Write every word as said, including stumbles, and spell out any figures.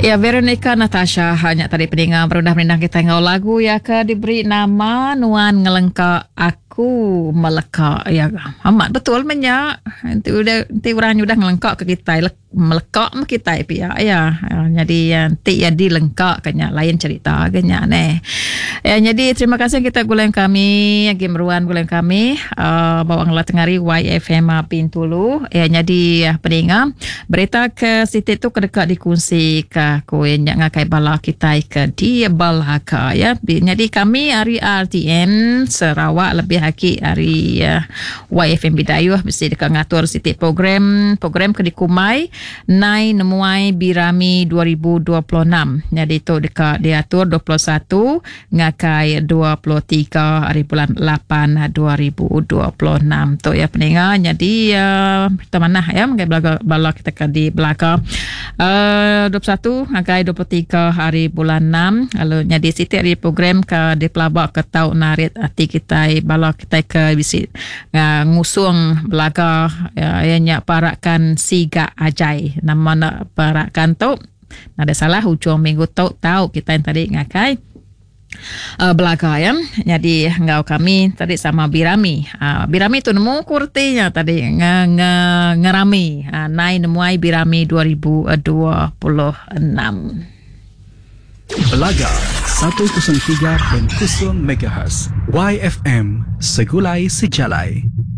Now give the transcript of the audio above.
Ya, Veronica Natasha hanya tadi pendengar berendah-rendah kita ngau lagu ya ke diberi nama Nuan Ngelengka Aku Meleka. Ya, amat betul menyak. Nanti udah nanti orang udah ngelengkak ke kita melekak me kita pihak ya. Jadi nanti ya dilengkak kenya lain cerita kenya neh. Ya, jadi terima kasih kita gulen kami yang meruan gulen kami uh, bawang la tengari Y F M Pintulu. Ya, jadi pendengar berita ke situ tu kedekat dikunci ke koin yang ngakai bala kita ke di balaka ya. Jadi kami hari R T M Sarawak lebih haki hari uh, Y F M Bidayuh mesti dekat ngatur situ program program ke dikumai Nai Nemuai Birami dua ribu dua puluh enam. Jadi tu dekat diatur dua puluh satu ngakai dua puluh tiga hari bulan lapan dua ribu dua puluh enam tu ya pendengar. Jadi uh, kita mana ya ngakai bala, bala kita ke di belakang uh, dua puluh satu ngakai dua puluh tiga hari bulan enam. Lalu jadi situ hari program ke di pelabak ke tau narit hati kita bala kita ke bisi uh, ngusung belaga ya, yang parakan siga ajai nama nak parakan tu ada salah hujung minggu tu tahu kita yang tadi ngakai uh, belaga ya. Jadi ngau kami tadi sama Birami uh, Birami tu nemu kurtinya tadi nge, nge, ngerami uh, Nai Nemuai Birami dua ribu dua puluh enam. Belaga seratus tiga dan kosong megahertz Y F M Segulai Sejalai.